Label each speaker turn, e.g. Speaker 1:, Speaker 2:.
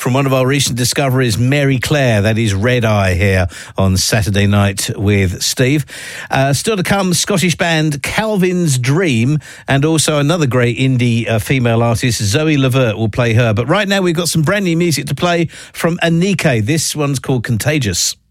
Speaker 1: from one of our recent discoveries, Mary Claire. That is Red Eye here on Saturday Night with Steve. Still to come, Scottish band Calvin's Dream, and also another great indie female artist, Zoe Levert, will play her. But right now we've got some brand new music to play from Anike. This one's called Contagious.